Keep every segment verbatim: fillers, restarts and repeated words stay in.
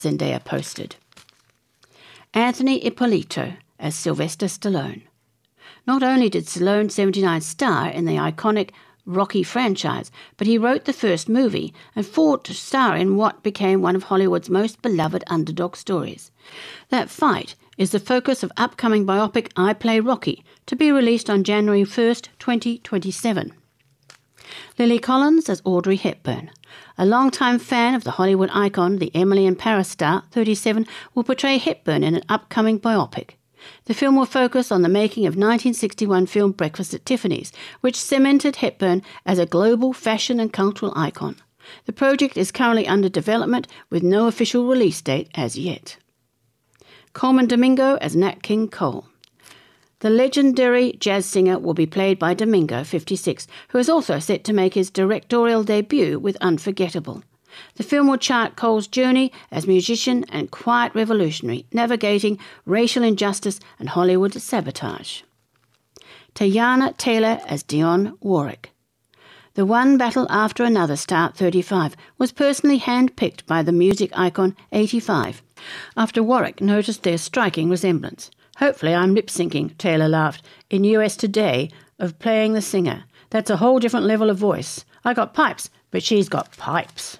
Zendaya posted. Anthony Ippolito as Sylvester Stallone. Not only did Stallone seventy-nine star in the iconic Rocky franchise, but he wrote the first movie and fought to star in what became one of Hollywood's most beloved underdog stories. That fight is the focus of upcoming biopic I Play Rocky, to be released on January first, twenty twenty-seven. Lily Collins as Audrey Hepburn. A longtime fan of the Hollywood icon, the Emily in Paris star, thirty-seven, will portray Hepburn in an upcoming biopic. The film will focus on the making of nineteen sixty-one film Breakfast at Tiffany's, which cemented Hepburn as a global fashion and cultural icon. The project is currently under development with no official release date as yet. Coleman Domingo as Nat King Cole. The legendary jazz singer will be played by Domingo, fifty-six, who is also set to make his directorial debut with Unforgettable. The film will chart Cole's journey as musician and quiet revolutionary, navigating racial injustice and Hollywood sabotage. Teyana Taylor as Dionne Warwick. The One Battle After Another star, thirty-five, was personally handpicked by the music icon, eighty-five, after Warwick noticed their striking resemblance. Hopefully I'm lip-syncing, Taylor laughed, in U S Today, of playing the singer. That's a whole different level of voice. I got pipes, but she's got pipes.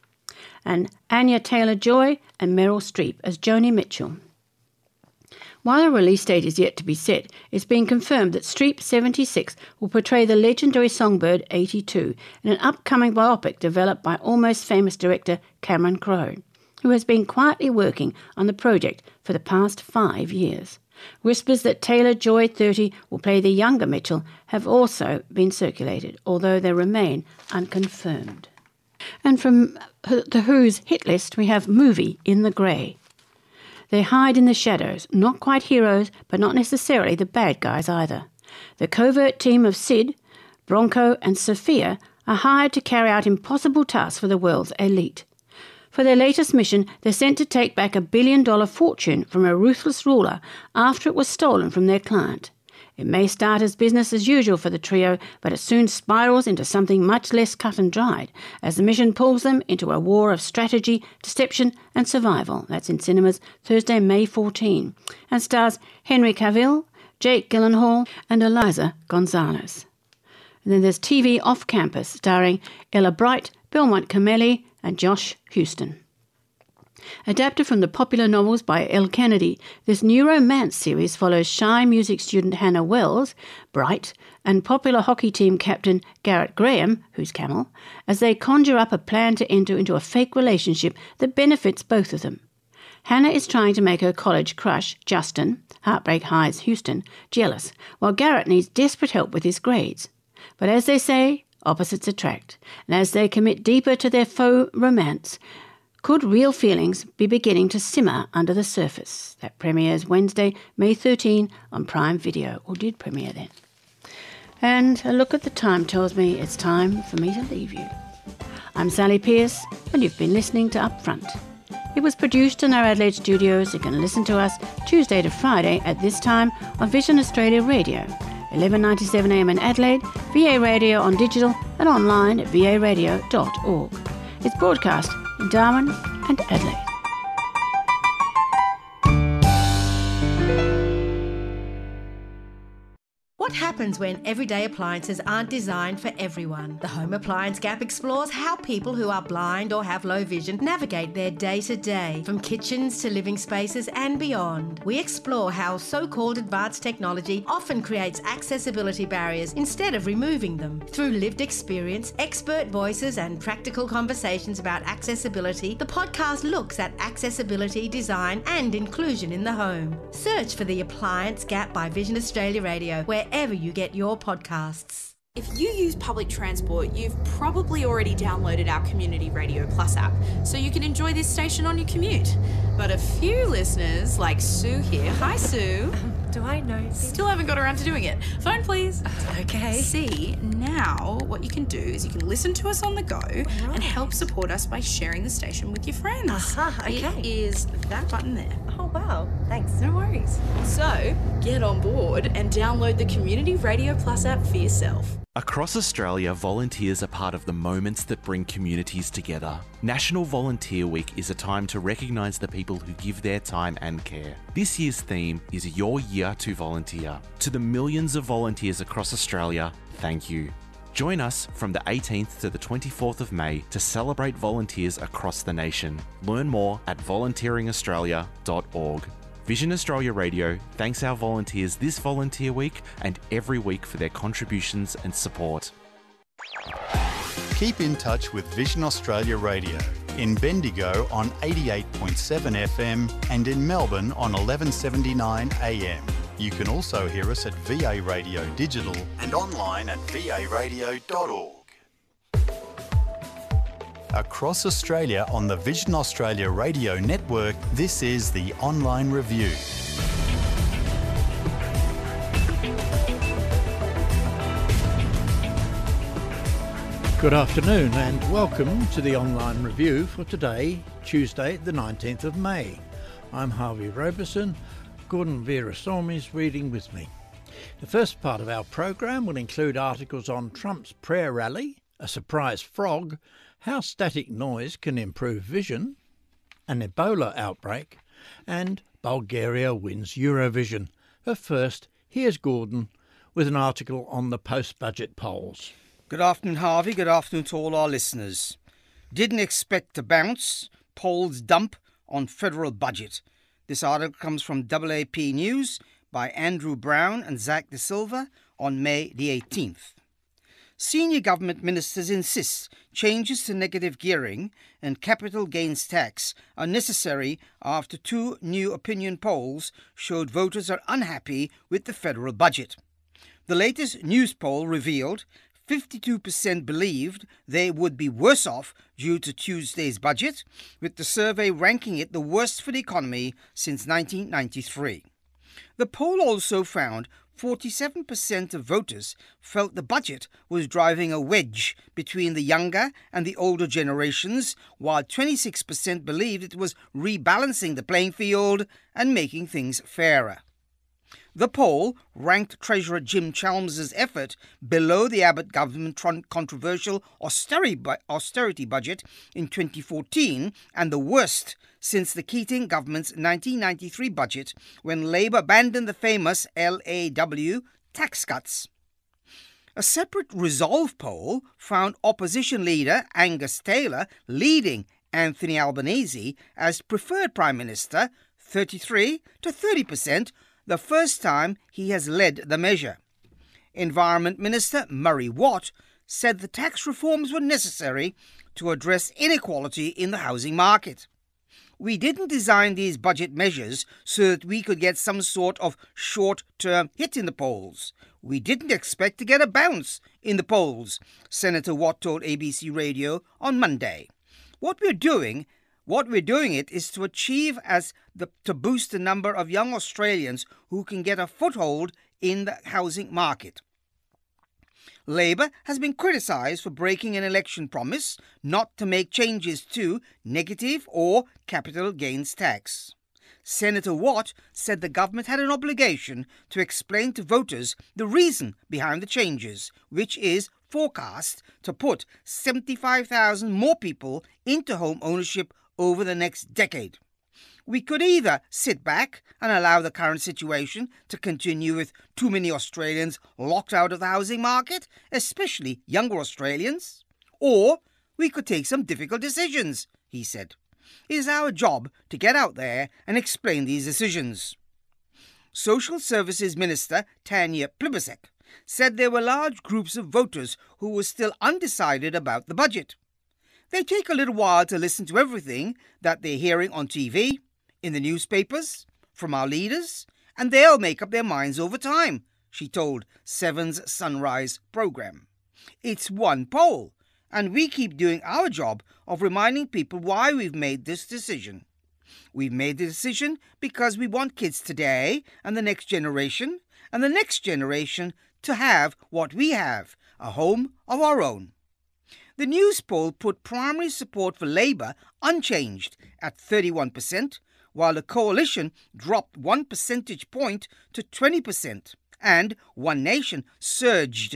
And Anya Taylor-Joy and Meryl Streep as Joni Mitchell. While a release date is yet to be set, it's been confirmed that Streep, seventy-six, will portray the legendary songbird, eighty-two, in an upcoming biopic developed by Almost Famous director Cameron Crowe, who has been quietly working on the project for the past five years. Whispers that Taylor-Joy, thirty, will play the younger Mitchell have also been circulated, although they remain unconfirmed. And from The Who's hit list, we have Movie in the Grey. They hide in the shadows, not quite heroes, but not necessarily the bad guys either. The covert team of Sid, Bronco and Sophia are hired to carry out impossible tasks for the world's elite. For their latest mission, they're sent to take back a billion-dollar fortune from a ruthless ruler after it was stolen from their client. It may start as business as usual for the trio, but it soon spirals into something much less cut and dried, as the mission pulls them into a war of strategy, deception and survival. That's in cinemas Thursday, May fourteenth, and stars Henry Cavill, Jake Gyllenhaal and Eliza Gonzalez. And then there's T V Off Campus, starring Ella Bright, Belmont Cameli and Josh Houston. Adapted from the popular novels by Elle Kennedy, this new romance series follows shy music student Hannah Wells, Bright, and popular hockey team captain Garrett Graham, who's Camel, as they conjure up a plan to enter into a fake relationship that benefits both of them. Hannah is trying to make her college crush, Justin, Heartbreak High's Houston, jealous, while Garrett needs desperate help with his grades. But as they say, opposites attract, and as they commit deeper to their faux romance, could real feelings be beginning to simmer under the surface? That premieres Wednesday, May thirteenth on Prime Video, or did premiere then. And a look at the time tells me it's time for me to leave you. I'm Sally Pierce, and you've been listening to Upfront. It was produced in our Adelaide studios. You can listen to us Tuesday to Friday at this time on Vision Australia Radio, eleven ninety-seven A M in Adelaide, V A Radio on digital and online at v a radio dot org. It's broadcast in Darwin and Adelaide. What happens when everyday appliances aren't designed for everyone? The Home Appliance Gap explores how people who are blind or have low vision navigate their day-to-day, from kitchens to living spaces and beyond. We explore how so-called advanced technology often creates accessibility barriers instead of removing them. Through lived experience, expert voices and practical conversations about accessibility, the podcast looks at accessibility, design and inclusion in the home. Search for The Appliance Gap by Vision Australia Radio, where wherever you get your podcasts. If you use public transport, you've probably already downloaded our Community Radio Plus app, so you can enjoy this station on your commute. But a few listeners, like Sue here, hi Sue. Um, do I know? Still haven't got around to doing it. Phone please. Okay. See, now what you can do is you can listen to us on the go right. and help support us by sharing the station with your friends. Uh-huh, okay. It is that button there. Oh wow, thanks. No worries. So, get on board and download the Community Radio Plus app for yourself. Across Australia, volunteers are part of the moments that bring communities together. National Volunteer Week is a time to recognise the people who give their time and care. This year's theme is Your Year to Volunteer. To the millions of volunteers across Australia, thank you. Join us from the eighteenth to the twenty-fourth of May to celebrate volunteers across the nation. Learn more at volunteering australia dot org. Vision Australia Radio thanks our volunteers this Volunteer Week and every week for their contributions and support. Keep in touch with Vision Australia Radio in Bendigo on eighty-eight point seven F M and in Melbourne on eleven seventy-nine A M. You can also hear us at V A Radio Digital and online at v a radio dot org. Across Australia on the Vision Australia Radio Network, this is the Online Review. Good afternoon and welcome to the Online Review for today, Tuesday the nineteenth of May. I'm Harvey Roberson. Gordon Veerasomi is reading with me. The first part of our program will include articles on Trump's prayer rally, a surprise frog, how static noise can improve vision, an Ebola outbreak, and Bulgaria wins Eurovision. But first, here's Gordon with an article on the post-budget polls. Good afternoon, Harvey. Good afternoon to all our listeners. Didn't expect to bounce. Polls dump on federal budget. This article comes from A A P News by Andrew Brown and Zach De Silva on May the eighteenth. Senior government ministers insist changes to negative gearing and capital gains tax are necessary after two new opinion polls showed voters are unhappy with the federal budget. The latest news poll revealed fifty-two percent believed they would be worse off due to Tuesday's budget, with the survey ranking it the worst for the economy since nineteen ninety-three. The poll also found forty-seven percent of voters felt the budget was driving a wedge between the younger and the older generations, while twenty-six percent believed it was rebalancing the playing field and making things fairer. The poll ranked Treasurer Jim Chalmers' effort below the Abbott government controversial austerity budget in twenty fourteen and the worst since the Keating government's nineteen ninety-three budget, when Labour abandoned the famous L A W tax cuts. A separate Resolve poll found opposition leader Angus Taylor leading Anthony Albanese as preferred Prime Minister, thirty-three to thirty percent, the first time he has led the measure. Environment Minister Murray Watt said the tax reforms were necessary to address inequality in the housing market. We didn't design these budget measures so that we could get some sort of short-term hit in the polls. We didn't expect to get a bounce in the polls, Senator Watt told A B C Radio on Monday. What we're doing What we're doing it is to achieve as the to boost the number of young Australians who can get a foothold in the housing market. Labour has been criticised for breaking an election promise not to make changes to negative or capital gains tax. Senator Watt said the government had an obligation to explain to voters the reason behind the changes, which is forecast to put seventy-five thousand more people into home ownership over the next decade. We could either sit back and allow the current situation to continue with too many Australians locked out of the housing market, especially younger Australians, or we could take some difficult decisions, he said. It is our job to get out there and explain these decisions. Social Services Minister Tanya Plibersek said there were large groups of voters who were still undecided about the budget. They take a little while to listen to everything that they're hearing on T V, in the newspapers, from our leaders, and they'll make up their minds over time, she told Seven's Sunrise program. It's one poll, and we keep doing our job of reminding people why we've made this decision. We've made the decision because we want kids today and the next generation, and the next generation to have what we have, a home of our own. The news poll put primary support for Labour unchanged at thirty-one percent, while the coalition dropped one percentage point to twenty percent, and One Nation surged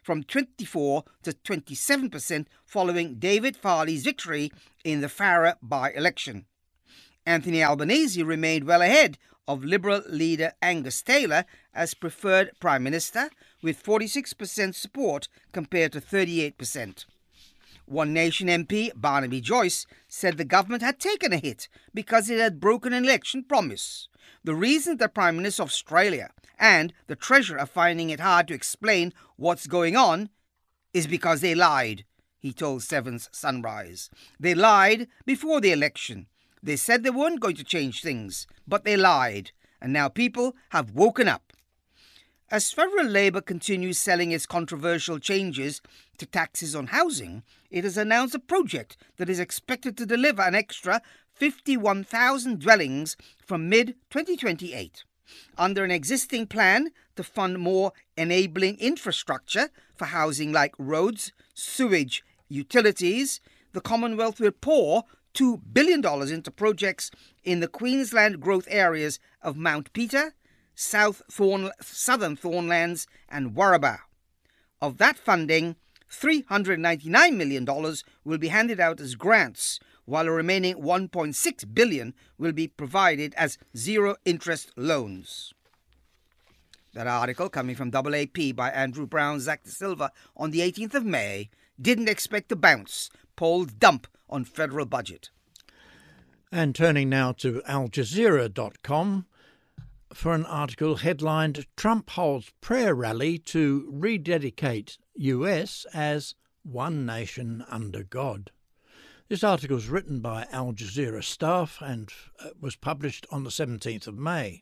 from twenty-four to twenty-seven percent following David Farley's victory in the Farrer by-election. Anthony Albanese remained well ahead of Liberal leader Angus Taylor as preferred Prime Minister, with forty-six percent support compared to thirty-eight percent. One Nation M P Barnaby Joyce said the government had taken a hit because it had broken an election promise. The reason the Prime Minister of Australia and the Treasurer are finding it hard to explain what's going on is because they lied, he told Seven's Sunrise. They lied before the election. They said they weren't going to change things, but they lied, and now people have woken up. As federal Labor continues selling its controversial changes to taxes on housing, it has announced a project that is expected to deliver an extra fifty-one thousand dwellings from mid twenty twenty-eight. Under an existing plan to fund more enabling infrastructure for housing like roads, sewage, utilities, the Commonwealth will pour two billion dollars into projects in the Queensland growth areas of Mount Peter, South Thorn, Southern Thornlands and Warraba. Of that funding, three hundred ninety-nine million dollars will be handed out as grants, while the remaining one point six billion dollars will be provided as zero-interest loans. That article, coming from A A P by Andrew Brown, Zach De Silva on the eighteenth of May, didn't expect to bounce, polls dump on federal budget. And turning now to Al Jazeera dot com for an article headlined Trump holds prayer rally to rededicate U S as one nation under God. This article is written by Al Jazeera staff and was published on the seventeenth of May.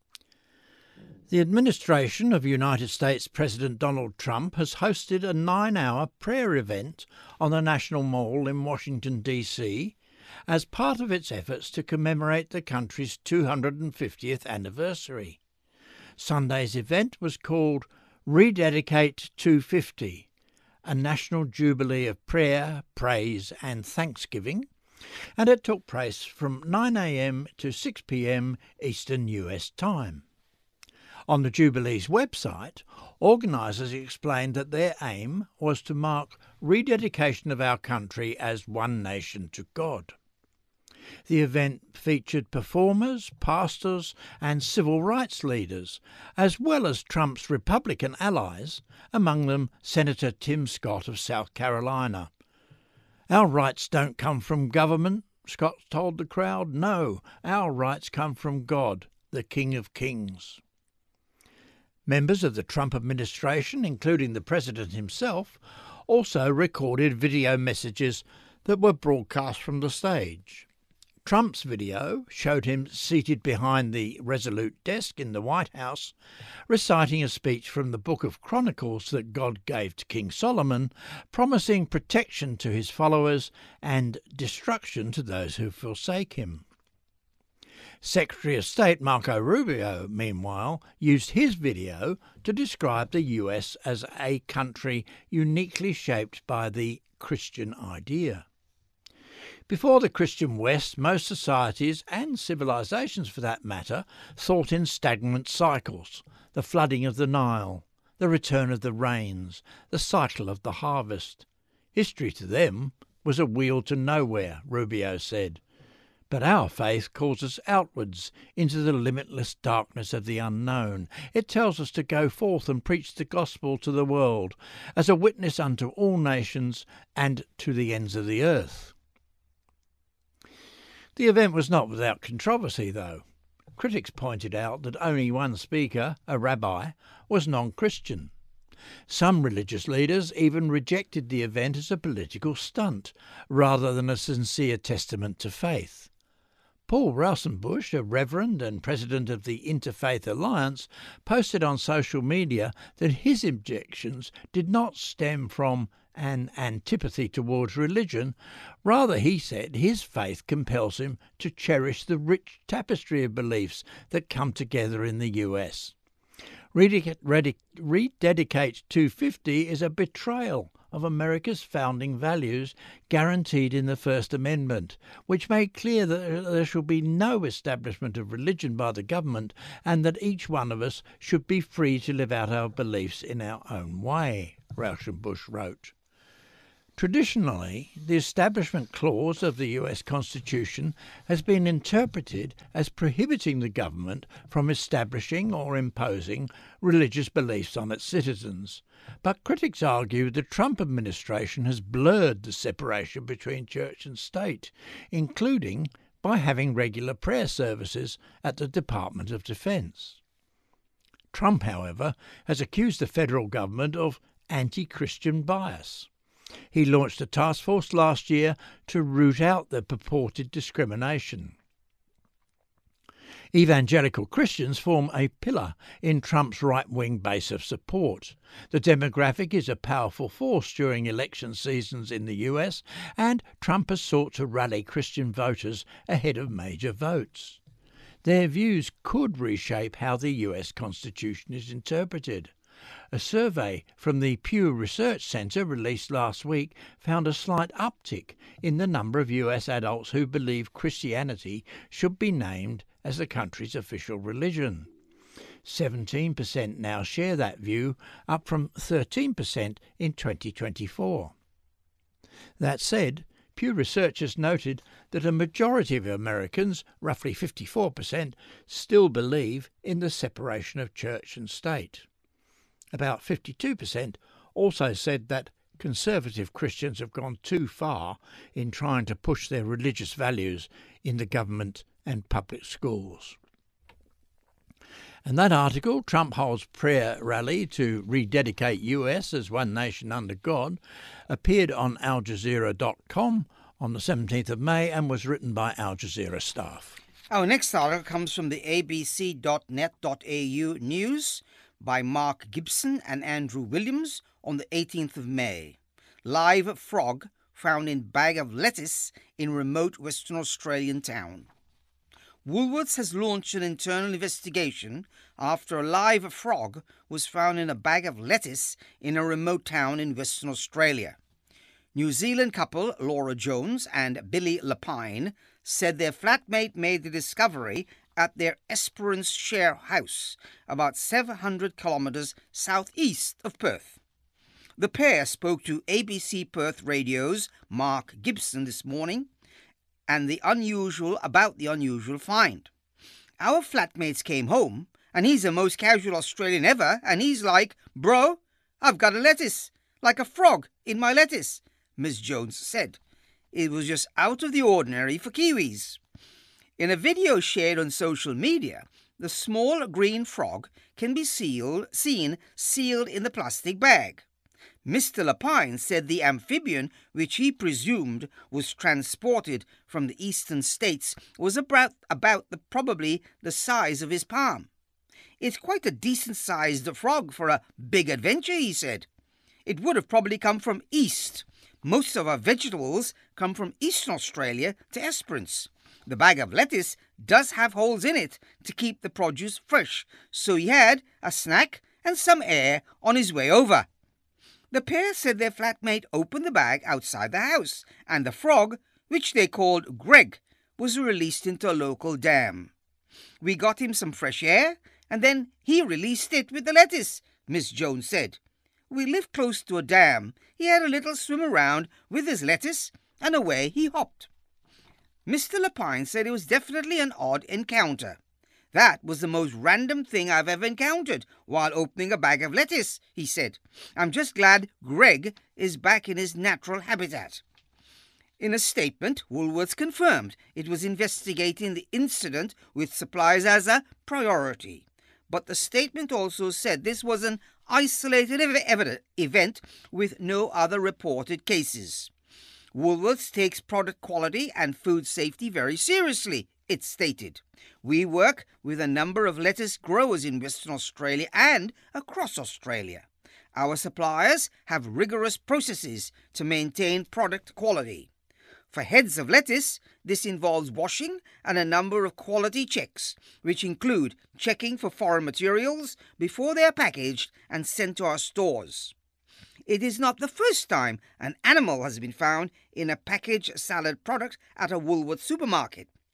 The administration of United States President Donald Trump has hosted a nine-hour prayer event on the National Mall in Washington, D C, as part of its efforts to commemorate the country's two hundred fiftieth anniversary. Sunday's event was called Rededicate two fifty, a national jubilee of prayer, praise and thanksgiving, and it took place from nine a m to six p m Eastern U S time. On the Jubilee's website, organisers explained that their aim was to mark rededication of our country as one nation to God. The event featured performers, pastors and civil rights leaders, as well as Trump's Republican allies, among them Senator Tim Scott of South Carolina. Our rights don't come from government, Scott told the crowd. No, our rights come from God, the King of Kings. Members of the Trump administration, including the president himself, also recorded video messages that were broadcast from the stage. Trump's video showed him seated behind the Resolute desk in the White House, reciting a speech from the Book of Chronicles that God gave to King Solomon, promising protection to his followers and destruction to those who forsake him. Secretary of State Marco Rubio, meanwhile, used his video to describe the U S as a country uniquely shaped by the Christian idea. Before the Christian West, most societies, and civilizations for that matter, thought in stagnant cycles: the flooding of the Nile, the return of the rains, the cycle of the harvest. History to them was a wheel to nowhere, Rubio said. But our faith calls us outwards into the limitless darkness of the unknown. It tells us to go forth and preach the gospel to the world as a witness unto all nations and to the ends of the earth. The event was not without controversy, though. Critics pointed out that only one speaker, a rabbi, was non-Christian. Some religious leaders even rejected the event as a political stunt, rather than a sincere testament to faith. Paul Rauschenbusch, a reverend and president of the Interfaith Alliance, posted on social media that his objections did not stem from an antipathy towards religion. Rather, he said, his faith compels him to cherish the rich tapestry of beliefs that come together in the U S. Rededicate two fifty is a betrayal of America's founding values guaranteed in the First Amendment, which made clear that there shall be no establishment of religion by the government and that each one of us should be free to live out our beliefs in our own way. Rauschenbusch wrote. Traditionally, the Establishment Clause of the U S Constitution has been interpreted as prohibiting the government from establishing or imposing religious beliefs on its citizens. But critics argue the Trump administration has blurred the separation between church and state, including by having regular prayer services at the Department of Defense. Trump, however, has accused the federal government of anti-Christian bias. He launched a task force last year to root out the purported discrimination. Evangelical Christians form a pillar in Trump's right-wing base of support. The demographic is a powerful force during election seasons in the U S, and Trump has sought to rally Christian voters ahead of major votes. Their views could reshape how the U S Constitution is interpreted. A survey from the Pew Research Center released last week found a slight uptick in the number of U S adults who believe Christianity should be named as the country's official religion. seventeen percent now share that view, up from thirteen percent in twenty twenty-four. That said, Pew researchers noted that a majority of Americans, roughly fifty-four percent, still believe in the separation of church and state. About fifty-two percent also said that conservative Christians have gone too far in trying to push their religious values in the government and public schools. And that article, Trump holds prayer rally to rededicate U S as one nation under God, appeared on Al Jazeera dot com on the seventeenth of May and was written by Al Jazeera staff. Our next article comes from the A B C dot net dot A U news by Mark Gibson and Andrew Williams on the eighteenth of May. Live frog found in bag of lettuce in remote Western Australian town. Woolworths has launched an internal investigation after a live frog was found in a bag of lettuce in a remote town in Western Australia. New Zealand couple Laura Jones and Billy Lapine said their flatmate made the discovery at their Esperance Share house, about seven hundred kilometres southeast of Perth. The pair spoke to A B C Perth Radio's Mark Gibson this morning and the unusual about the unusual find. Our flatmates came home, and he's the most casual Australian ever, and he's like, "Bro, I've got a lettuce, like a frog in my lettuce," Miss Jones said. It was just out of the ordinary for Kiwis. In a video shared on social media, the small green frog can be sealed, seen sealed in the plastic bag. Mister Lapine said the amphibian, which he presumed was transported from the eastern states, was about, about the, probably the size of his palm. "It's quite a decent-sized frog for a big adventure," he said. "It would have probably come from east. Most of our vegetables come from Eastern Australia to Esperance. The bag of lettuce does have holes in it to keep the produce fresh, so he had a snack and some air on his way over." The pair said their flatmate opened the bag outside the house, and the frog, which they called Greg, was released into a local dam. "We got him some fresh air, and then he released it with the lettuce," Miss Jones said. "We lived close to a dam. He had a little swim around with his lettuce, and away he hopped." Mister Lapine said it was definitely an odd encounter. "That was the most random thing I've ever encountered while opening a bag of lettuce," he said. "I'm just glad Greg is back in his natural habitat." In a statement, Woolworths confirmed it was investigating the incident with supplies as a priority. But the statement also said this was an isolated ev- event with no other reported cases. Woolworths takes product quality and food safety very seriously, it stated. "We work with a number of lettuce growers in Western Australia and across Australia. Our suppliers have rigorous processes to maintain product quality. For heads of lettuce, this involves washing and a number of quality checks, which include checking for foreign materials before they are packaged and sent to our stores. It is not the first time an animal has been found in a packaged salad product at a Woolworths supermarket.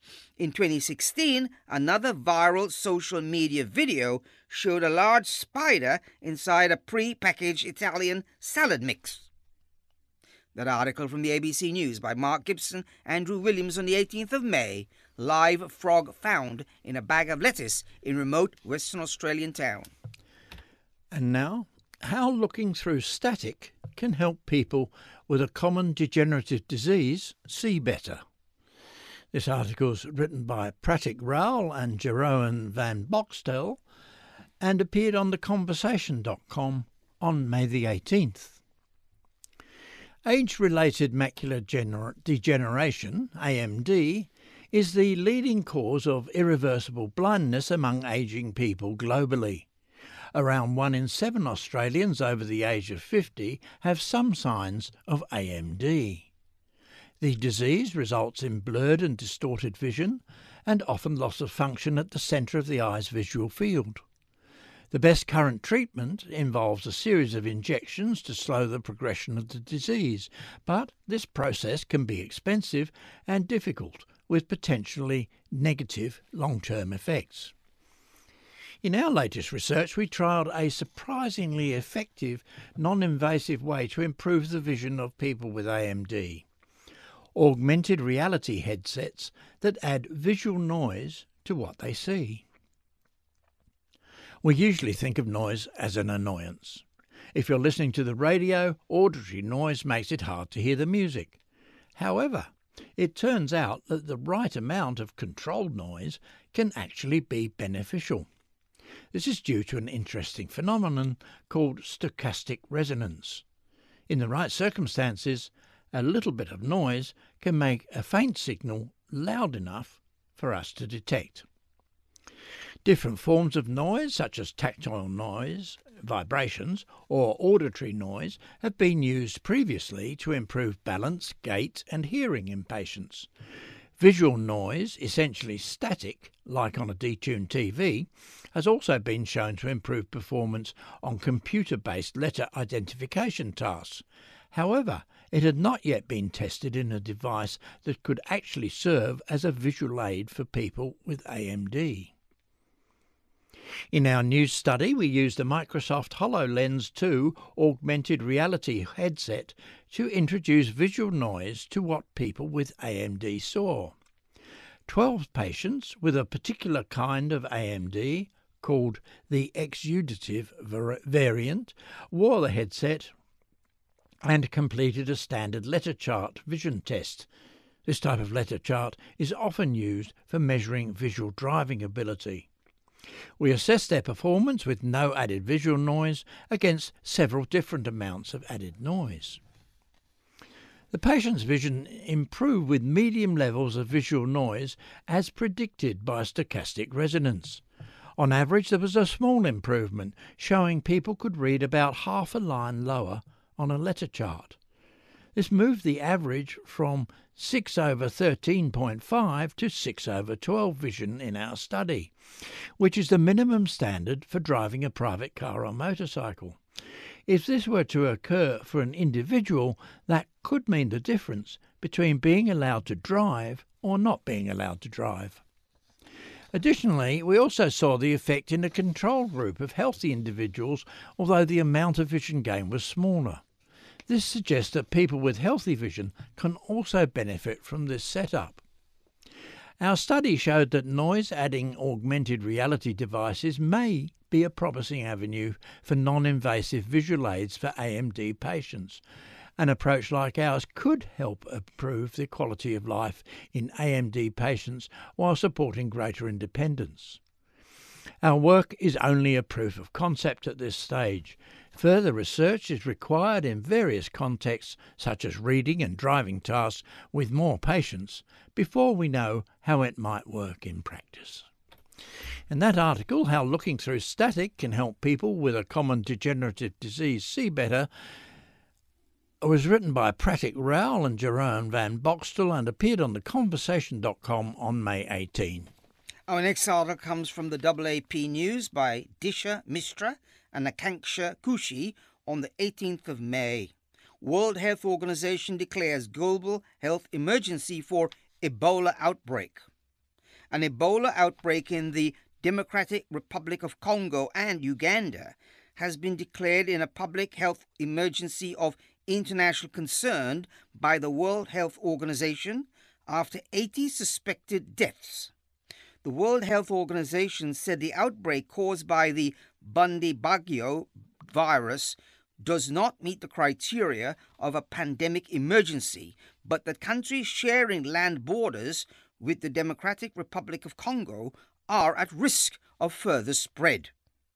In twenty sixteen, another viral social media video showed a large spider inside a pre-packaged Italian salad mix. That article from the A B C News by Mark Gibson, Andrew Williams on the eighteenth of May. Live frog found in a bag of lettuce in remote Western Australian town. And now, how looking through static can help people with a common degenerative disease see better. This article is written by Pratik Rao and Jeroen van Boxtel and appeared on the conversation dot com on May the eighteenth. Age-related macular gener- degeneration, A M D, is the leading cause of irreversible blindness among ageing people globally. Around one in seven Australians over the age of fifty have some signs of A M D. The disease results in blurred and distorted vision and often loss of function at the centre of the eye's visual field. The best current treatment involves a series of injections to slow the progression of the disease, but this process can be expensive and difficult, with potentially negative long-term effects. In our latest research, we trialled a surprisingly effective, non-invasive way to improve the vision of people with A M D. Augmented reality headsets that add visual noise to what they see. We usually think of noise as an annoyance. If you're listening to the radio, auditory noise makes it hard to hear the music. However, it turns out that the right amount of controlled noise can actually be beneficial. This is due to an interesting phenomenon called stochastic resonance. In the right circumstances, a little bit of noise can make a faint signal loud enough for us to detect. Different forms of noise, such as tactile noise, vibrations, or auditory noise, have been used previously to improve balance, gait, and hearing in patients. Visual noise, essentially static, like on a detuned T V, has also been shown to improve performance on computer-based letter identification tasks. However, it had not yet been tested in a device that could actually serve as a visual aid for people with A M D. In our new study, we used a Microsoft HoloLens two augmented reality headset to introduce visual noise to what people with A M D saw. Twelve patients with a particular kind of A M D, called the exudative variant, wore the headset and completed a standard letter chart vision test. This type of letter chart is often used for measuring visual driving ability. We assessed their performance with no added visual noise against several different amounts of added noise. The patient's vision improved with medium levels of visual noise as predicted by stochastic resonance. On average, there was a small improvement, showing people could read about half a line lower on a letter chart. This moved the average from six over thirteen point five to six over twelve vision in our study, which is the minimum standard for driving a private car or motorcycle. If this were to occur for an individual, that could mean the difference between being allowed to drive or not being allowed to drive. Additionally, we also saw the effect in a control group of healthy individuals, although the amount of vision gain was smaller. This suggests that people with healthy vision can also benefit from this setup. Our study showed that noise-adding augmented reality devices may be a promising avenue for non-invasive visual aids for A M D patients. An approach like ours could help improve the quality of life in A M D patients while supporting greater independence. Our work is only a proof of concept at this stage. Further research is required in various contexts, such as reading and driving tasks, with more patients, before we know how it might work in practice. In that article, How Looking Through Static Can Help People with a Common Degenerative Disease See Better, was written by Pratik Rao and Jeroen van Boxtel and appeared on the conversation dot com on May eighteenth. Our next article comes from the A A P News by Disha Mishra and Akanksha Kushi on the eighteenth of May. World Health Organization declares global health emergency for Ebola outbreak. An Ebola outbreak in the Democratic Republic of Congo and Uganda has been declared in a public health emergency of international concern by the World Health Organization after eighty suspected deaths. The World Health Organization said the outbreak caused by the Bundibugyo virus does not meet the criteria of a pandemic emergency, but that countries sharing land borders with the Democratic Republic of Congo are at risk of further spread.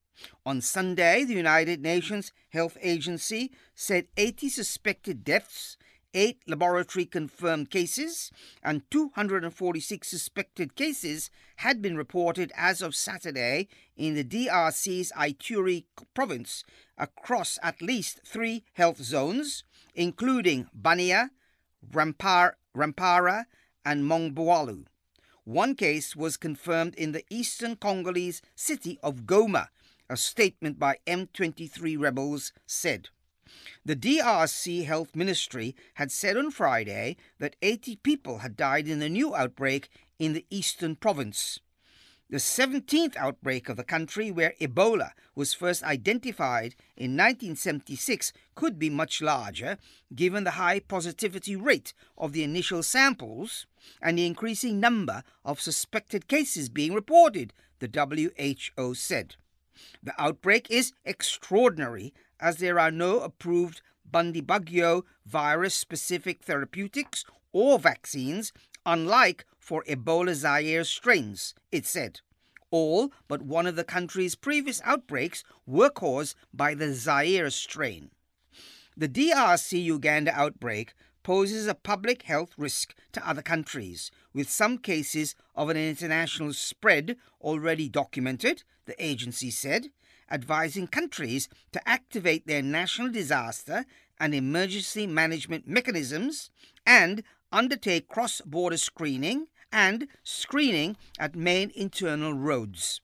On Sunday, the United Nations Health Agency said eighty suspected deaths, eight laboratory-confirmed cases, and two hundred forty-six suspected cases had been reported as of Saturday in the D R C's Ituri province across at least three health zones, including Bania, Rampar, Rampara, and Mongboalu. One case was confirmed in the eastern Congolese city of Goma, a statement by M twenty-three rebels said. The D R C Health Ministry had said on Friday that eighty people had died in the new outbreak in the eastern province. The seventeenth outbreak of the country, where Ebola was first identified in nineteen seventy-six, could be much larger, given the high positivity rate of the initial samples and the increasing number of suspected cases being reported, the W H O said. The outbreak is extraordinary, as there are no approved Bundibugyo virus-specific therapeutics or vaccines, unlike for Ebola Zaire strains, it said. All but one of the country's previous outbreaks were caused by the Zaire strain. The D R C-Uganda outbreak poses a public health risk to other countries, with some cases of an international spread already documented, the agency said, advising countries to activate their national disaster and emergency management mechanisms and undertake cross-border screening and screening at main internal roads.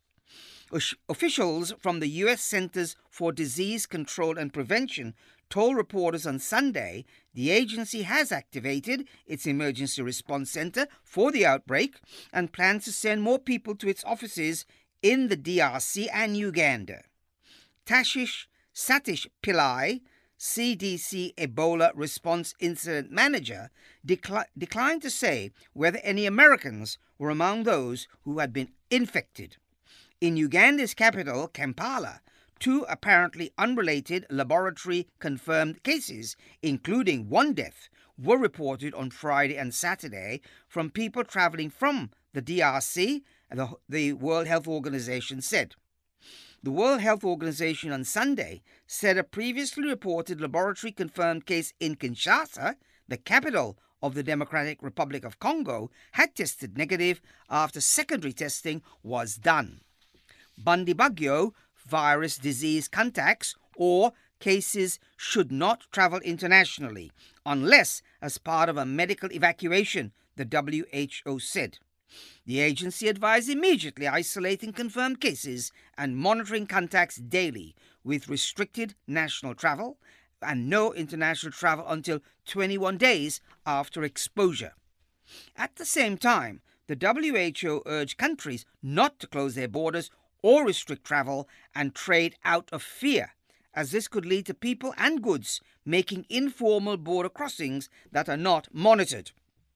Officials from the U S Centers for Disease Control and Prevention told reporters on Sunday the agency has activated its emergency response center for the outbreak and plans to send more people to its offices in the D R C and Uganda. Tashish Satish Pillai, C D C Ebola Response Incident Manager, decli- declined to say whether any Americans were among those who had been infected. In Uganda's capital, Kampala, two apparently unrelated laboratory-confirmed cases, including one death, were reported on Friday and Saturday from people traveling from the D R C, the, the World Health Organization said. The World Health Organization on Sunday said a previously reported laboratory-confirmed case in Kinshasa, the capital of the Democratic Republic of Congo, had tested negative after secondary testing was done. Bundibugyo virus disease contacts or cases should not travel internationally unless as part of a medical evacuation, the W H O said. The agency advised immediately isolating confirmed cases and monitoring contacts daily, with restricted national travel and no international travel until twenty-one days after exposure. At the same time, the W H O urged countries not to close their borders or restrict travel and trade out of fear, as this could lead to people and goods making informal border crossings that are not monitored.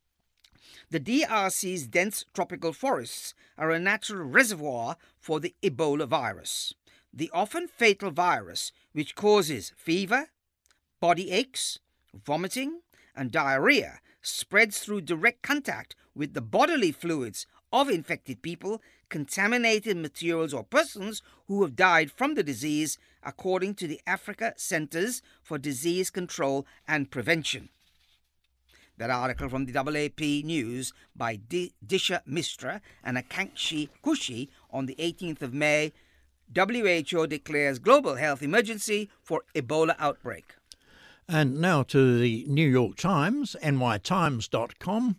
The D R C's dense tropical forests are a natural reservoir for the Ebola virus, the often fatal virus which causes fever, body aches, vomiting, and diarrhea, spreads through direct contact with the bodily fluids of infected people, contaminated materials, or persons who have died from the disease, according to the Africa Centers for Disease Control and Prevention. That article from the A A P News by D- Disha Mistra and Akanshi Kushi on the eighteenth of May. W H O declares global health emergency for Ebola outbreak. And now to the New York Times, N Y Times dot com.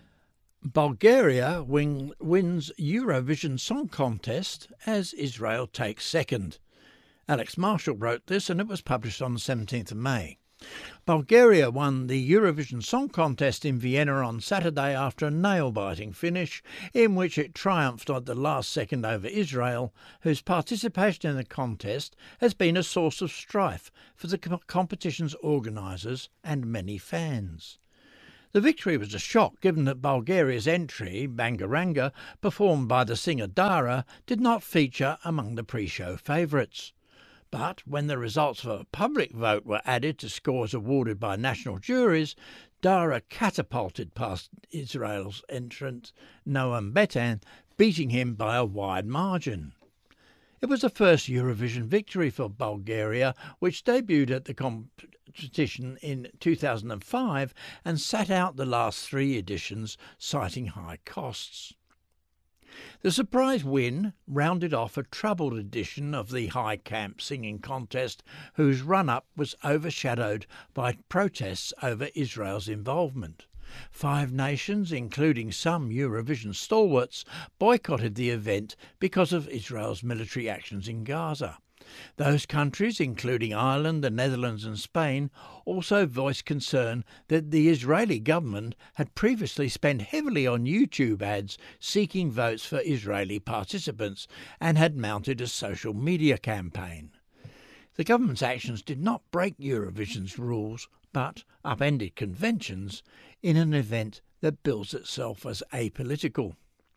Bulgaria win, wins Eurovision Song Contest as Israel takes second. Alex Marshall wrote this and it was published on the seventeenth of May. Bulgaria won the Eurovision Song Contest in Vienna on Saturday after a nail-biting finish in which it triumphed at the last second over Israel, whose participation in the contest has been a source of strife for the competition's organisers and many fans. The victory was a shock given that Bulgaria's entry, Bangaranga, performed by the singer Dara, did not feature among the pre-show favourites. But when the results of a public vote were added to scores awarded by national juries, Dara catapulted past Israel's entrant Noam Betan, beating him by a wide margin. It was the first Eurovision victory for Bulgaria, which debuted at the competition in two thousand five and sat out the last three editions, citing high costs. The surprise win rounded off a troubled edition of the High Camp Singing Contest, whose run-up was overshadowed by protests over Israel's involvement. Five nations, including some Eurovision stalwarts, boycotted the event because of Israel's military actions in Gaza. Those countries, including Ireland, the Netherlands and Spain, also voiced concern that the Israeli government had previously spent heavily on YouTube ads seeking votes for Israeli participants and had mounted a social media campaign. The government's actions did not break Eurovision's rules, but upended conventions in an event that bills itself as apolitical.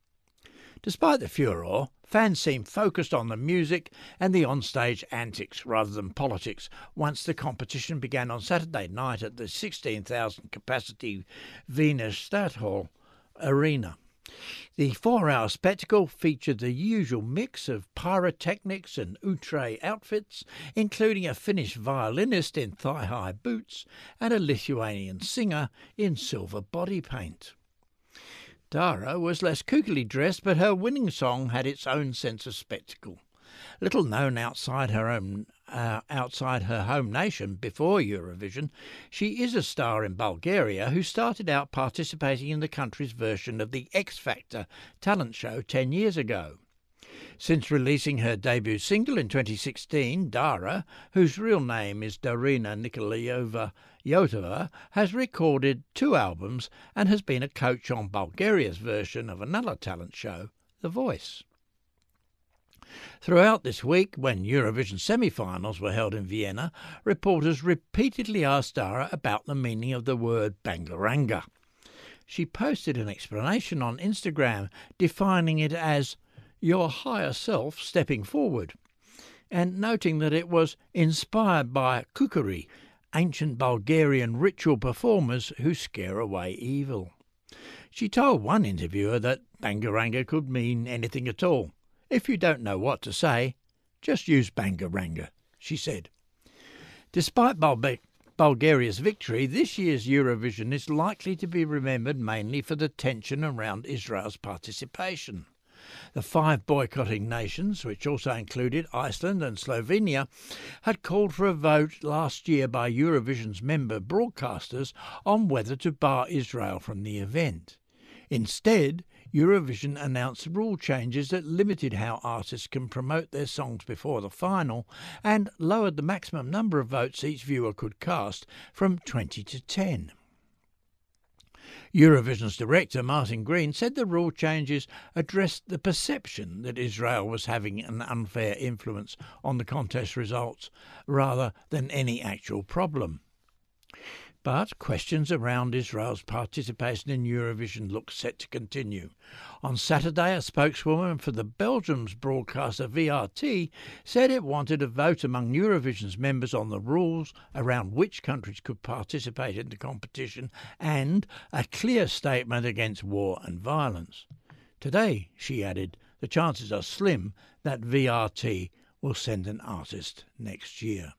Despite the furore, fans seemed focused on the music and the onstage antics rather than politics once the competition began on Saturday night at the sixteen thousand capacity Wiener Stadthalle Arena. The four-hour spectacle featured the usual mix of pyrotechnics and outre outfits, including a Finnish violinist in thigh-high boots and a Lithuanian singer in silver body paint. Dara was less kookily dressed, but her winning song had its own sense of spectacle. Little known outside her own, uh, outside her home nation before Eurovision, she is a star in Bulgaria who started out participating in the country's version of the X Factor talent show ten years ago. Since releasing her debut single in twenty sixteen, Dara, whose real name is Darina Nikolaeva Yotova, has recorded two albums and has been a coach on Bulgaria's version of another talent show, The Voice. Throughout this week, when Eurovision semi-finals were held in Vienna, reporters repeatedly asked Dara about the meaning of the word Bangaranga. She posted an explanation on Instagram, defining it as your higher self stepping forward, and noting that it was inspired by kukuri, ancient Bulgarian ritual performers who scare away evil. She told one interviewer that Bangaranga could mean anything at all. If you don't know what to say, just use Bangaranga, she said. Despite Bul- Bulgaria's victory, this year's Eurovision is likely to be remembered mainly for the tension around Israel's participation. The five boycotting nations, which also included Iceland and Slovenia, had called for a vote last year by Eurovision's member broadcasters on whether to bar Israel from the event. Instead, Eurovision announced rule changes that limited how artists can promote their songs before the final and lowered the maximum number of votes each viewer could cast from twenty to ten. Eurovision's director, Martin Green, said the rule changes addressed the perception that Israel was having an unfair influence on the contest results rather than any actual problem. But questions around Israel's participation in Eurovision look set to continue. On Saturday, a spokeswoman for the Belgium's broadcaster V R T said it wanted a vote among Eurovision's members on the rules around which countries could participate in the competition and a clear statement against war and violence. Today, she added, the chances are slim that V R T will send an artist next year.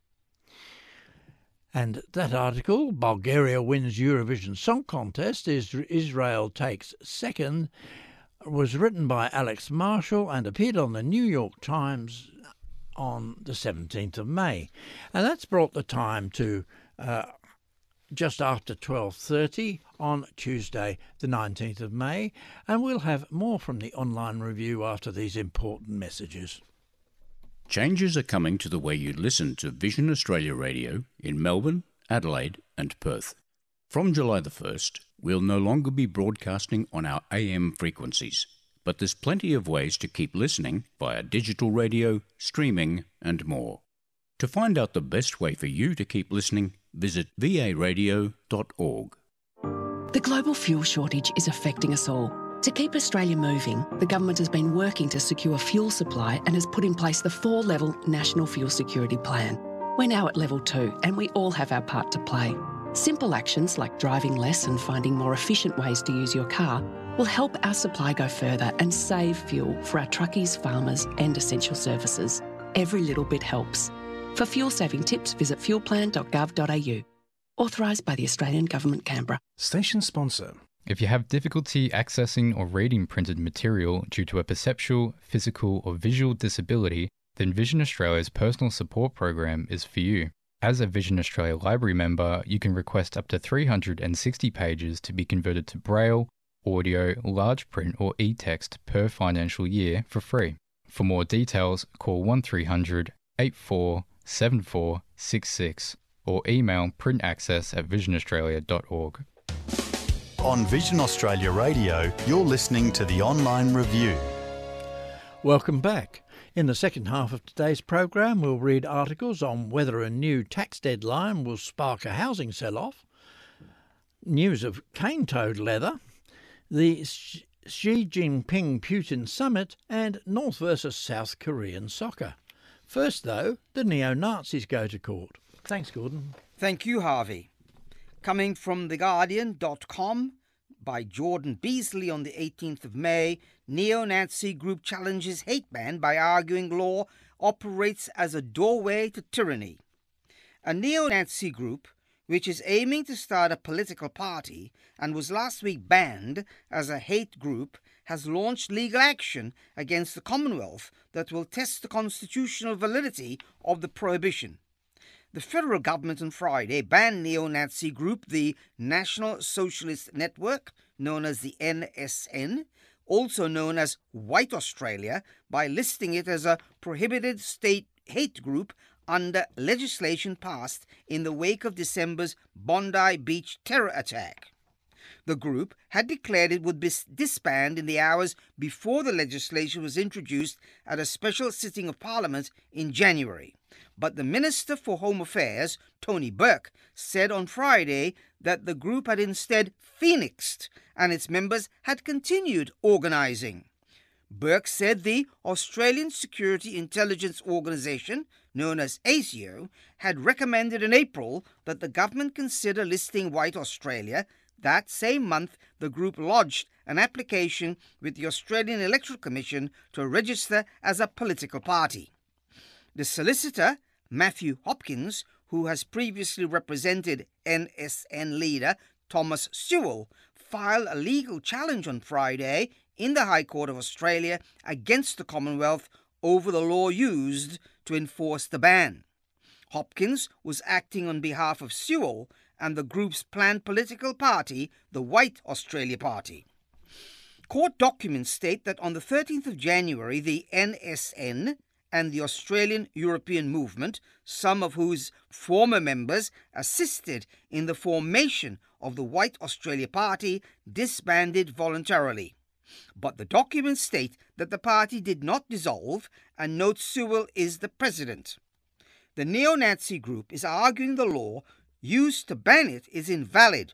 And that article, Bulgaria wins Eurovision Song Contest, Israel takes second, was written by Alex Marshall and appeared on the New York Times on the seventeenth of May. And that's brought the time to uh, just after twelve thirty on Tuesday the nineteenth of May. And we'll have more from the online review after these important messages. Changes are coming to the way you listen to Vision Australia Radio in Melbourne Adelaide and Perth. From July the first, we'll no longer be broadcasting on our A M frequencies, but there's plenty of ways to keep listening via digital radio, streaming and more. To find out the best way for you to keep listening, visit v a radio dot org. The global fuel shortage is affecting us all. To keep Australia moving, the government has been working to secure fuel supply and has put in place the four-level National Fuel Security Plan. We're now at level two and we all have our part to play. Simple actions like driving less and finding more efficient ways to use your car will help our supply go further and save fuel for our truckies, farmers and essential services. Every little bit helps. For fuel-saving tips, visit fuel plan dot gov dot a u. Authorised by the Australian Government, Canberra. Station sponsor. If you have difficulty accessing or reading printed material due to a perceptual, physical or visual disability, then Vision Australia's personal support program is for you. As a Vision Australia Library member, you can request up to three hundred sixty pages to be converted to Braille, audio, large print or e-text per financial year for free. For more details, call one three hundred, eight four seven four six six or email printaccess at vision australia dot org. On Vision Australia Radio, you're listening to the Online Review. Welcome back. In the second half of today's program, we'll read articles on whether a new tax deadline will spark a housing sell-off, news of cane-toed leather, the Xi Jinping-Putin summit, and North versus South Korean soccer. First, though, the neo-Nazis go to court. Thanks, Gordon. Thank you, Harvey. Coming from the guardian dot com by Jordan Beasley on the eighteenth of May, neo-Nazi group challenges hate ban by arguing law operates as a doorway to tyranny. A neo-Nazi group, which is aiming to start a political party and was last week banned as a hate group, has launched legal action against the Commonwealth that will test the constitutional validity of the prohibition. The federal government on Friday banned neo-Nazi group the National Socialist Network, known as the N S N, also known as White Australia, by listing it as a prohibited state hate group under legislation passed in the wake of December's Bondi Beach terror attack. The group had declared it would be disbanded in the hours before the legislation was introduced at a special sitting of Parliament in January. But the Minister for Home Affairs, Tony Burke, said on Friday that the group had instead phoenixed and its members had continued organising. Burke said the Australian Security Intelligence Organisation, known as A S I O, had recommended in April that the government consider listing White Australia. That same month, the group lodged an application with the Australian Electoral Commission to register as a political party. The solicitor, Matthew Hopkins, who has previously represented N S N leader Thomas Sewell, filed a legal challenge on Friday in the High Court of Australia against the Commonwealth over the law used to enforce the ban. Hopkins was acting on behalf of Sewell and the group's planned political party, the White Australia Party. Court documents state that on the thirteenth of January, the N S N and the Australian European Movement, some of whose former members assisted in the formation of the White Australia Party, disbanded voluntarily. But the documents state that the party did not dissolve and note Sewell is the president. The neo-Nazi group is arguing the law used to ban it is invalid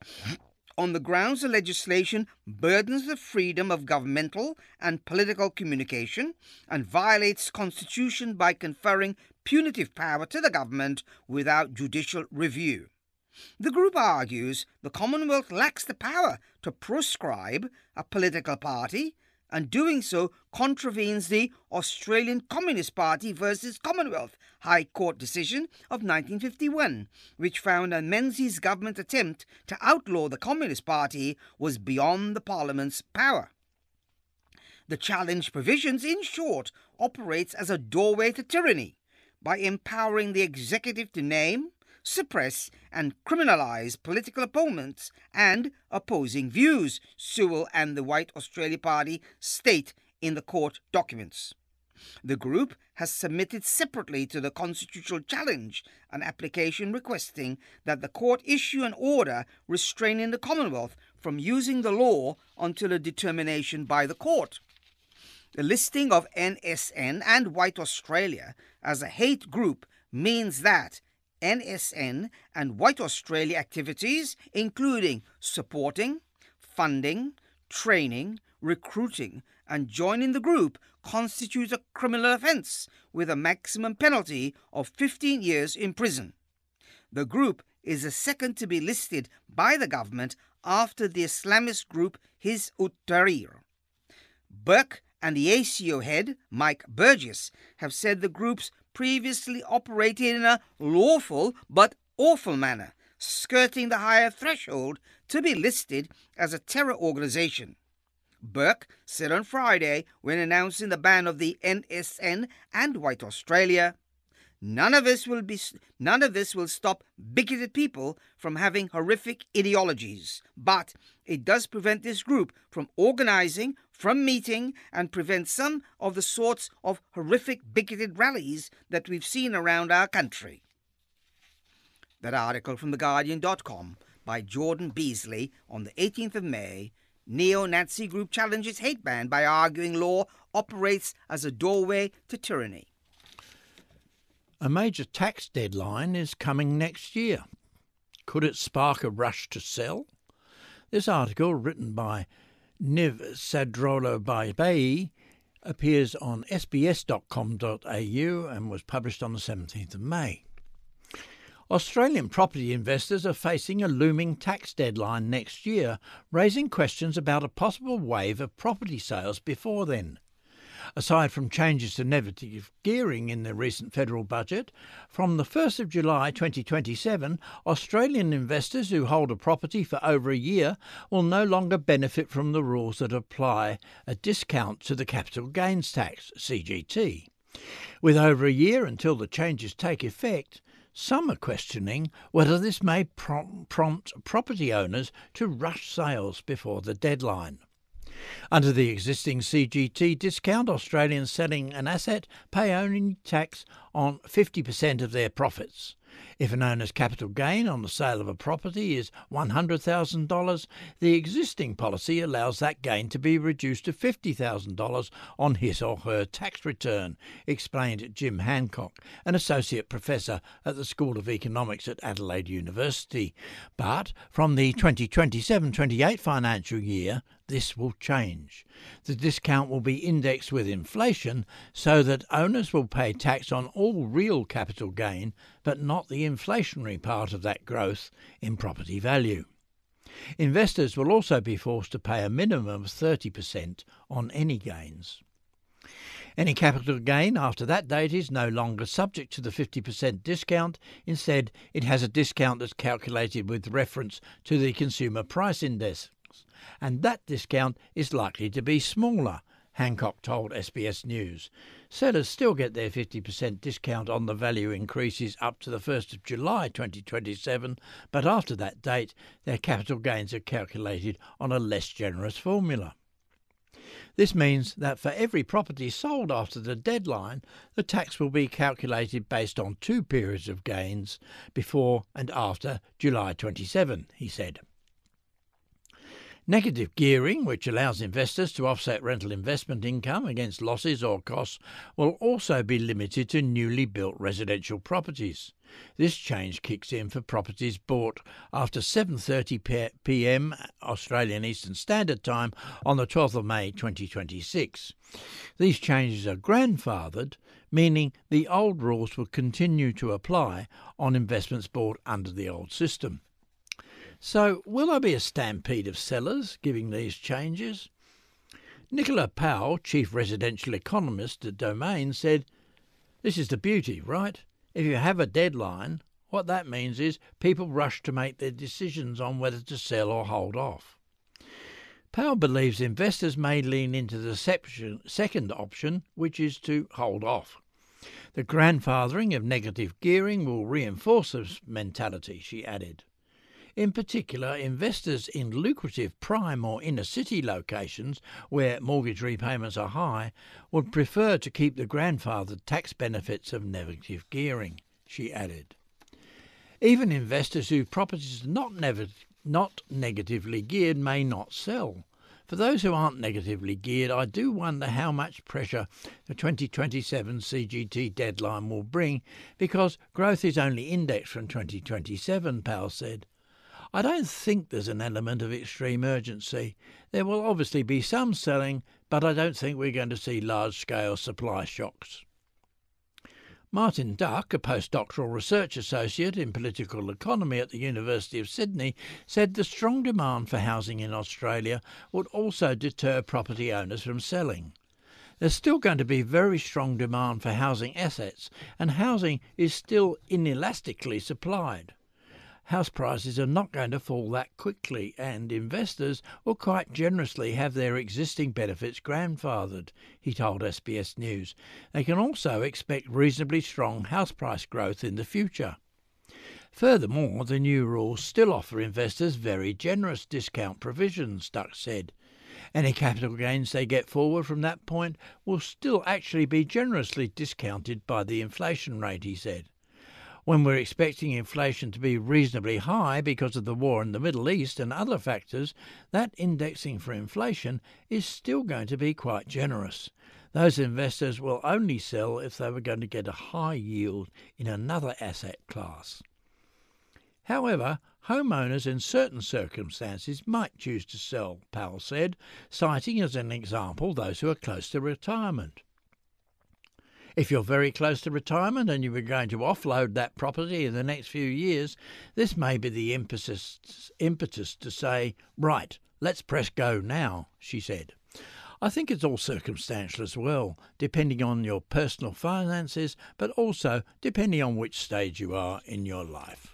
on the grounds the legislation burdens the freedom of governmental and political communication and violates constitution by conferring punitive power to the government without judicial review. The group argues the Commonwealth lacks the power to proscribe a political party, and doing so contravenes the Australian Communist Party versus Commonwealth High Court decision of nineteen fifty-one, which found that Menzies' government attempt to outlaw the Communist Party was beyond the Parliament's power. The challenge provisions, in short, operates as a doorway to tyranny by empowering the executive to name, suppress and criminalise political opponents and opposing views, Sewell and the White Australia Party state in the court documents. The group has submitted separately to the Constitutional Challenge an application requesting that the court issue an order restraining the Commonwealth from using the law until a determination by the court. The listing of N S N and White Australia as a hate group means that N S N and White Australia activities, including supporting, funding, training, recruiting, and joining the group, constitute a criminal offence with a maximum penalty of fifteen years in prison. The group is the second to be listed by the government after the Islamist group Hizb ut-Tahrir. Burke and the A C O head, Mike Burgess, have said the groups previously operated in a lawful but awful manner, skirting the higher threshold to be listed as a terror organisation. Burke said on Friday, when announcing the ban of the N S N and White Australia, None of this will be none of this will stop bigoted people from having horrific ideologies, but it does prevent this group from organising, from meeting, and prevent some of the sorts of horrific bigoted rallies that we've seen around our country. That article from the guardian dot com by Jordan Beasley on the eighteenth of May. Neo-Nazi group challenges hate ban by arguing law operates as a doorway to tyranny. A major tax deadline is coming next year. Could it spark a rush to sell? This article, written by Niv Sadrolabhai, appears on s b s dot com dot a u and was published on the seventeenth of May. Australian property investors are facing a looming tax deadline next year, raising questions about a possible wave of property sales before then. Aside from changes to negative gearing in the recent federal budget, from the first of July twenty twenty-seven, Australian investors who hold a property for over a year will no longer benefit from the rules that apply a discount to the capital gains tax, C G T. With over a year until the changes take effect, some are questioning whether this may prom- prompt property owners to rush sales before the deadline. Under the existing C G T discount, Australians selling an asset pay only tax on fifty percent of their profits. If an owner's capital gain on the sale of a property is one hundred thousand dollars, the existing policy allows that gain to be reduced to fifty thousand dollars on his or her tax return, explained Jim Hancock, an associate professor at the School of Economics at Adelaide University. But from the twenty twenty-seven twenty-eight financial year, this will change. The discount will be indexed with inflation so that owners will pay tax on all real capital gain, but not the inflationary part of that growth in property value. Investors will also be forced to pay a minimum of thirty percent on any gains. Any capital gain after that date is no longer subject to the fifty percent discount. Instead, it has a discount that's calculated with reference to the Consumer Price Index, and that discount is likely to be smaller, Hancock told S B S News. Sellers still get their fifty percent discount on the value increases up to the first of July twenty twenty-seven, but after that date, their capital gains are calculated on a less generous formula. This means that for every property sold after the deadline, the tax will be calculated based on two periods of gains, before and after July twenty-seventh, he said. Negative gearing, which allows investors to offset rental investment income against losses or costs, will also be limited to newly built residential properties. This change kicks in for properties bought after seven thirty p m Australian Eastern Standard Time on the twelfth of May twenty twenty-six. These changes are grandfathered, meaning the old rules will continue to apply on investments bought under the old system. So, will there be a stampede of sellers giving these changes? Nicola Powell, chief residential economist at Domain, said, "This is the beauty, right? If you have a deadline, what that means is people rush to make their decisions on whether to sell or hold off." Powell believes investors may lean into the second option, which is to hold off. The grandfathering of negative gearing will reinforce this mentality, she added. In particular, investors in lucrative prime or inner city locations where mortgage repayments are high would prefer to keep the grandfathered tax benefits of negative gearing, she added. Even investors whose properties are not, never, not negatively geared may not sell. For those who aren't negatively geared, I do wonder how much pressure the twenty twenty-seven C G T deadline will bring, because growth is only indexed from twenty twenty-seven, Powell said. I don't think there's an element of extreme urgency. There will obviously be some selling, but I don't think we're going to see large-scale supply shocks. Martin Duck, a postdoctoral research associate in political economy at the University of Sydney, said the strong demand for housing in Australia would also deter property owners from selling. There's still going to be very strong demand for housing assets, and housing is still inelastically supplied. House prices are not going to fall that quickly, and investors will quite generously have their existing benefits grandfathered, he told S B S News. They can also expect reasonably strong house price growth in the future. Furthermore, the new rules still offer investors very generous discount provisions, Duck said. Any capital gains they get forward from that point will still actually be generously discounted by the inflation rate, he said. When we're expecting inflation to be reasonably high because of the war in the Middle East and other factors, that indexing for inflation is still going to be quite generous. Those investors will only sell if they were going to get a high yield in another asset class. However, homeowners in certain circumstances might choose to sell, Powell said, citing as an example those who are close to retirement. If you're very close to retirement and you were going to offload that property in the next few years, this may be the impetus, impetus to say, right, let's press go now, she said. I think it's all circumstantial as well, depending on your personal finances, but also depending on which stage you are in your life.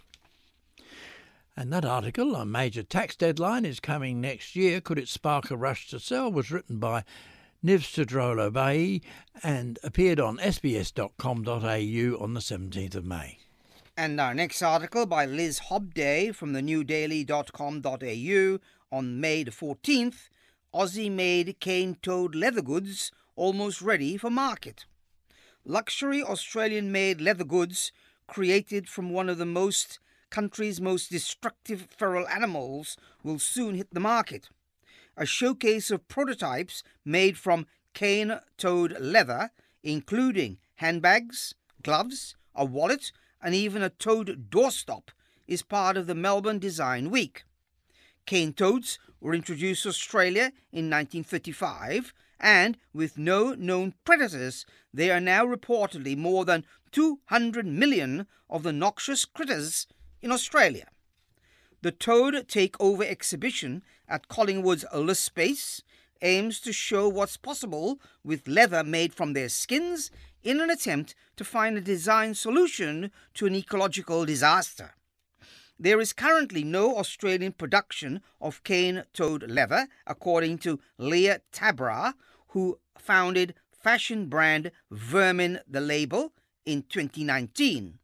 And that article, A Major Tax Deadline is Coming Next Year, Could It Spark a Rush to Sell, was written by Niv Cedrolo-Bayi and appeared on s b s dot com dot a u on the seventeenth of May. And our next article by Liz Hobday from the new daily dot com dot a u on May the fourteenth, Aussie-made cane-toed leather goods almost ready for market. Luxury Australian-made leather goods created from one of the most country's most destructive feral animals will soon hit the market. A showcase of prototypes made from cane-toed leather, including handbags, gloves, a wallet, and even a toed doorstop, is part of the Melbourne Design Week. Cane toads were introduced to Australia in nineteen thirty-five, and with no known predators, there are now reportedly more than two hundred million of the noxious critters in Australia. The Toad Takeover exhibition at Collingwood's Ulster Space aims to show what's possible with leather made from their skins in an attempt to find a design solution to an ecological disaster. There is currently no Australian production of cane-toed leather, according to Leah Tabra, who founded fashion brand Vermin the Label in twenty nineteen.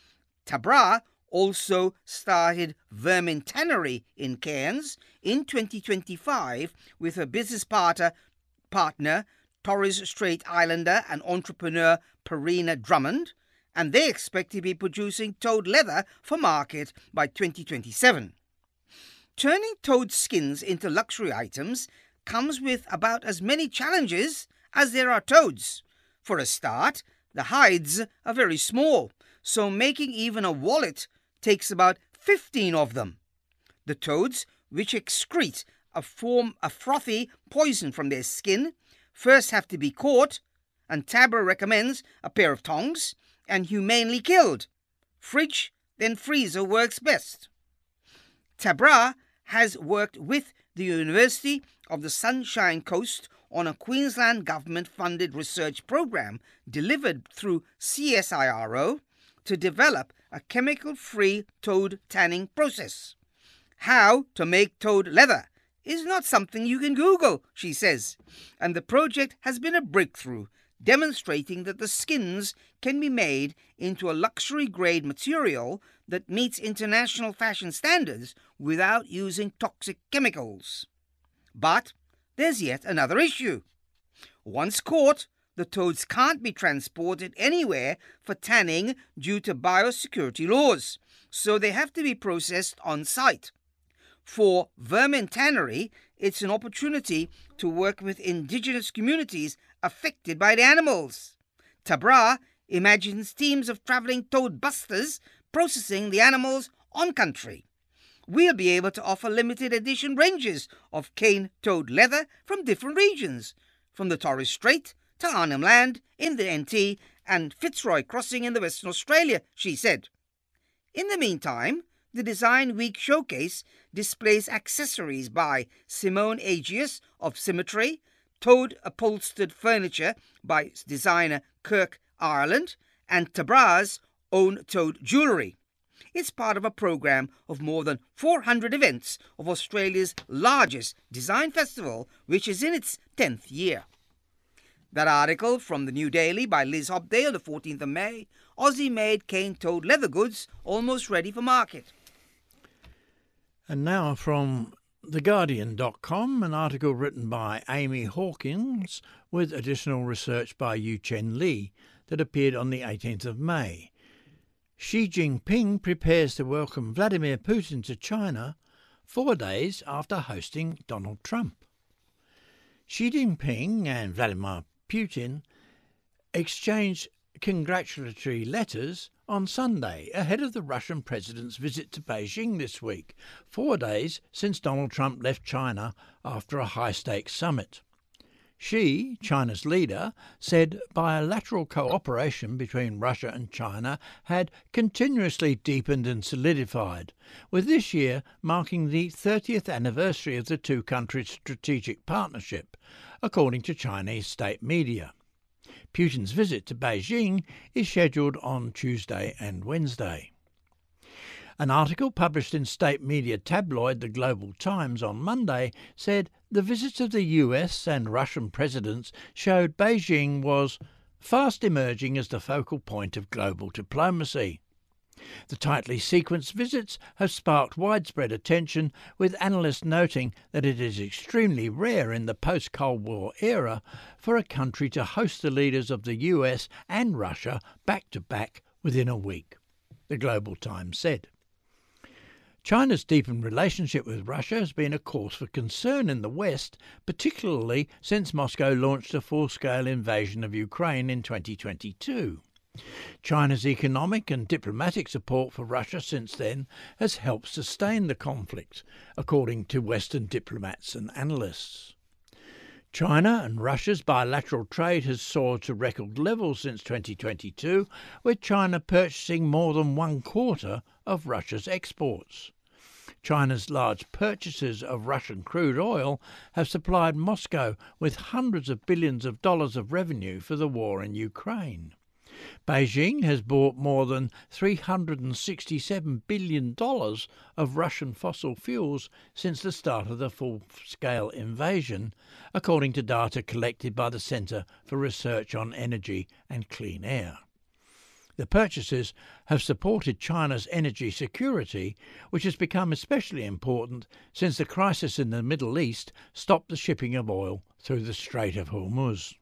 Tabra also started Vermin Tannery in Cairns in twenty twenty-five with her business partner, partner Torres Strait Islander and entrepreneur Perina Drummond, and they expect to be producing toad leather for market by twenty twenty-seven. Turning toad skins into luxury items comes with about as many challenges as there are toads. For a start, the hides are very small, so making even a wallet takes about fifteen of them. The toads, which excrete a form a frothy poison from their skin, first have to be caught, and Tabra recommends a pair of tongs, and humanely killed. Fridge, then freezer works best. Tabra has worked with the University of the Sunshine Coast on a Queensland government-funded research program delivered through C S I R O to develop a chemical-free toad tanning process. How to make toad leather is not something you can Google, she says, and the project has been a breakthrough, demonstrating that the skins can be made into a luxury-grade material that meets international fashion standards without using toxic chemicals. But there's yet another issue. Once caught, the toads can't be transported anywhere for tanning due to biosecurity laws, so they have to be processed on site. For Vermin Tannery, it's an opportunity to work with indigenous communities affected by the animals. Tabra imagines teams of travelling toad busters processing the animals on country. We'll be able to offer limited edition ranges of cane toad leather from different regions, from the Torres Strait to Arnhem Land in the N T and Fitzroy Crossing in the Western Australia, she said. In the meantime, the Design Week showcase displays accessories by Simone Agius of Symmetry, toad-upholstered furniture by designer Kirk Ireland, and Tabra's own toad jewellery. It's part of a programme of more than four hundred events of Australia's largest design festival, which is in its tenth year. That article from the New Daily by Liz Hobday on the fourteenth of May, Aussie-made cane toad leather goods almost ready for market. And now from the guardian dot com, an article written by Amy Hawkins with additional research by Yu-Chen Li that appeared on the eighteenth of May. Xi Jinping prepares to welcome Vladimir Putin to China four days after hosting Donald Trump. Xi Jinping and Vladimir Putin exchanged congratulatory letters on Sunday ahead of the Russian president's visit to Beijing this week, four days since Donald Trump left China after a high-stakes summit. Xi, China's leader, said bilateral cooperation between Russia and China had continuously deepened and solidified, with this year marking the thirtieth anniversary of the two countries' strategic partnership, according to Chinese state media. Putin's visit to Beijing is scheduled on Tuesday and Wednesday. An article published in state media tabloid The Global Times on Monday said the visits of the U S and Russian presidents showed Beijing was fast emerging as the focal point of global diplomacy. The tightly sequenced visits have sparked widespread attention, with analysts noting that it is extremely rare in the post-Cold War era for a country to host the leaders of the U S and Russia back-to-back within a week, The Global Times said. China's deepened relationship with Russia has been a cause for concern in the West, particularly since Moscow launched a full-scale invasion of Ukraine in twenty twenty-two. China's economic and diplomatic support for Russia since then has helped sustain the conflict, according to Western diplomats and analysts. China and Russia's bilateral trade has soared to record levels since twenty twenty-two, with China purchasing more than one quarter of Russia's exports. China's large purchases of Russian crude oil have supplied Moscow with hundreds of billions of dollars of revenue for the war in Ukraine. Beijing has bought more than three hundred sixty-seven billion dollars of Russian fossil fuels since the start of the full-scale invasion, according to data collected by the Centre for Research on Energy and Clean Air. The purchases have supported China's energy security, which has become especially important since the crisis in the Middle East stopped the shipping of oil through the Strait of Hormuz.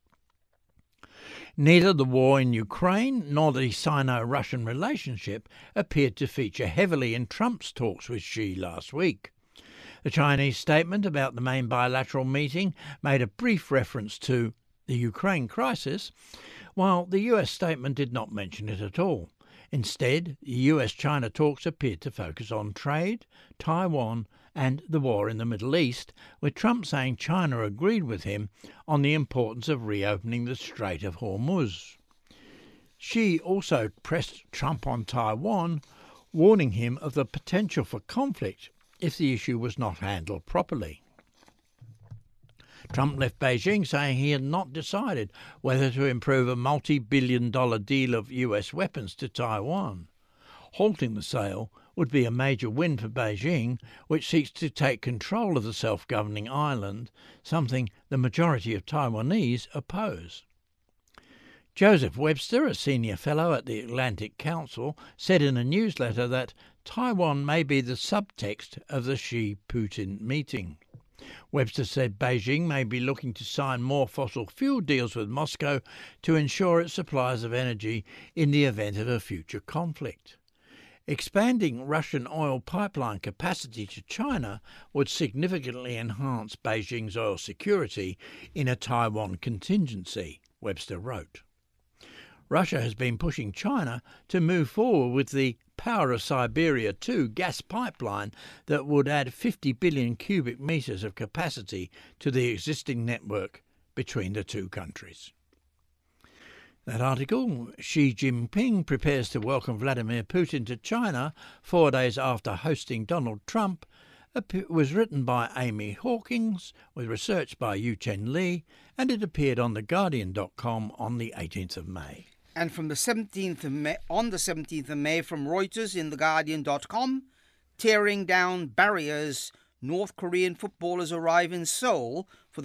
Neither the war in Ukraine nor the Sino-Russian relationship appeared to feature heavily in Trump's talks with Xi last week. The Chinese statement about the main bilateral meeting made a brief reference to the Ukraine crisis, while the U S statement did not mention it at all. Instead, the U S China talks appeared to focus on trade, Taiwan, and the war in the Middle East, with Trump saying China agreed with him on the importance of reopening the Strait of Hormuz. Xi also pressed Trump on Taiwan, warning him of the potential for conflict if the issue was not handled properly. Trump left Beijing saying he had not decided whether to approve a multi-billion dollar deal of U S weapons to Taiwan. Halting the sale would be a major win for Beijing, which seeks to take control of the self-governing island, something the majority of Taiwanese oppose. Joseph Webster, a senior fellow at the Atlantic Council, said in a newsletter that Taiwan may be the subtext of the Xi-Putin meeting. Webster said Beijing may be looking to sign more fossil fuel deals with Moscow to ensure its supplies of energy in the event of a future conflict. Expanding Russian oil pipeline capacity to China would significantly enhance Beijing's oil security in a Taiwan contingency, Webster wrote. Russia has been pushing China to move forward with the Power of Siberia two gas pipeline that would add fifty billion cubic metres of capacity to the existing network between the two countries. That article, Xi Jinping prepares to welcome Vladimir Putin to China four days after hosting Donald Trump, was written by Amy Hawkins, with research by Yu-Chen Lee, and it appeared on the guardian dot com on the eighteenth of May. And from the seventeenth of May, on the seventeenth of May from Reuters in the guardian dot com, tearing down barriers, North Korean footballers arrive in Seoul for the